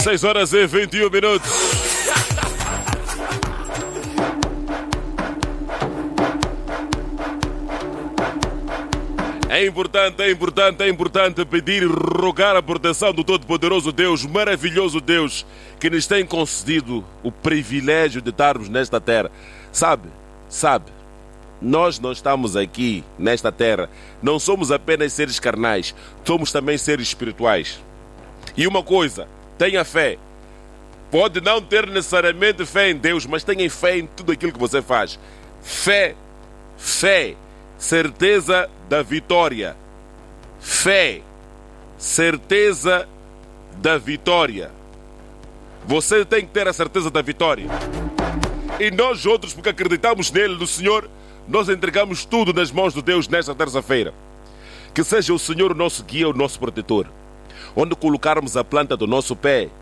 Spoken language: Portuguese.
6h21. É importante pedir e rogar a proteção do Todo-Poderoso Deus, maravilhoso Deus, que nos tem concedido o privilégio de estarmos nesta terra. Sabe, nós não estamos aqui nesta terra, não somos apenas seres carnais, somos também seres espirituais. E uma coisa, tenha fé. Pode não ter necessariamente fé em Deus, mas tenha fé em tudo aquilo que você faz. Fé, certeza da vitória. Fé, certeza da vitória. Você tem que ter a certeza da vitória. E nós outros, porque acreditamos nele, no Senhor, nós entregamos tudo nas mãos de Deus nesta terça-feira. Que seja o Senhor o nosso guia, o nosso protetor. Onde colocarmos a planta do nosso pé,